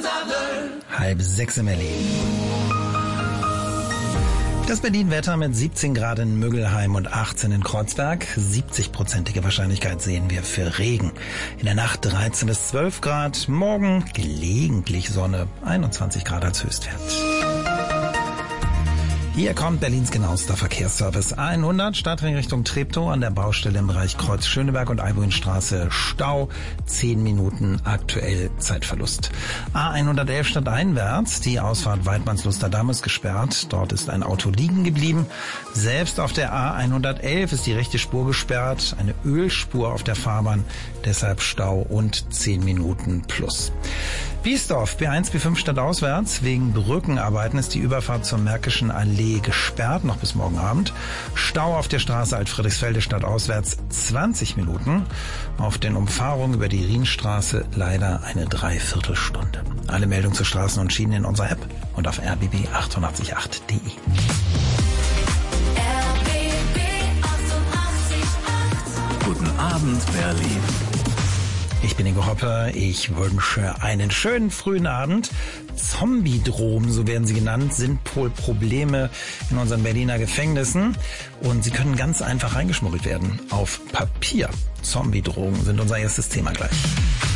5:30 in Berlin. Das Berlin-Wetter mit 17 Grad in Müggelheim und 18 in Kreuzberg. 70-prozentige Wahrscheinlichkeit sehen wir für Regen. In der Nacht 13 bis 12 Grad. Morgen gelegentlich Sonne. 21 Grad als Höchstwert. Hier kommt Berlins genauester Verkehrsservice. A100 Stadtring Richtung Treptow an der Baustelle im Bereich Kreuz Schöneberg und Albuinstraße Stau. 10 Minuten aktuell Zeitverlust. A111 stadteinwärts. Die Ausfahrt Weidmannsluster Damm ist gesperrt. Dort ist ein Auto liegen geblieben. Selbst auf der A111 ist die rechte Spur gesperrt. Eine Ölspur auf der Fahrbahn. Deshalb Stau und 10 Minuten plus. Biesdorf, B1, B5 stadtauswärts. Wegen Brückenarbeiten ist die Überfahrt zur Märkischen Allee gesperrt, noch bis morgen Abend. Stau auf der Straße Alt-Friedrichsfelde stadtauswärts 20 Minuten. Auf den Umfahrungen über die Rienstraße leider eine Dreiviertelstunde. Alle Meldungen zu Straßen und Schienen in unserer App und auf rbb888.de. Guten Abend, Berlin. Ich bin Ingo Hoppe, ich wünsche einen schönen frühen Abend. Zombie-Drogen, so werden sie genannt, sind wohl Probleme in unseren Berliner Gefängnissen und sie können ganz einfach reingeschmuggelt werden auf Papier. Zombie-Drogen sind unser erstes Thema gleich.